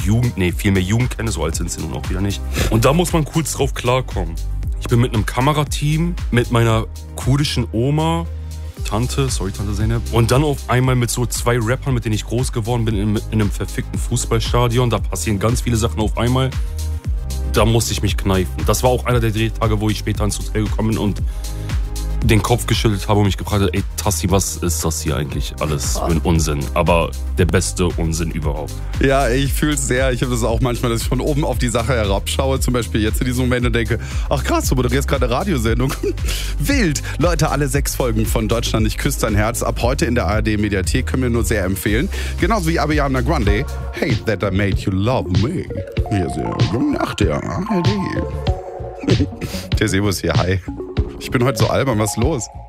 viel mehr Jugend kenne, so alt sind sie nun auch wieder nicht. Und da muss man kurz drauf klarkommen. Ich bin mit einem Kamerateam, mit meiner kurdischen Oma, Tante Zeynep, und dann auf einmal mit so 2 Rappern, mit denen ich groß geworden bin, in einem verfickten Fußballstadion. Da passieren ganz viele Sachen auf einmal. Da musste ich mich kneifen. Das war auch einer der Drehtage, wo ich später ins Hotel gekommen bin und den Kopf geschüttelt habe und mich gefragt habe, ey Tassi, was ist das hier eigentlich alles für ein Unsinn? Aber der beste Unsinn überhaupt. Ja, ich fühle es sehr. Ich habe das auch manchmal, dass ich von oben auf die Sache herabschaue. Zum Beispiel jetzt in diesem Moment und denke, ach krass, du moderierst gerade eine Radiosendung. Wild. Leute, alle 6 Folgen von Deutschland, ich küsse dein Herz. Ab heute in der ARD-Mediathek können wir nur sehr empfehlen. Genauso wie Ariana Grande. Hate that I made you love me. Hier ist nach der ARD. Der Servus hier, hi. Ich bin heute so albern, was ist los?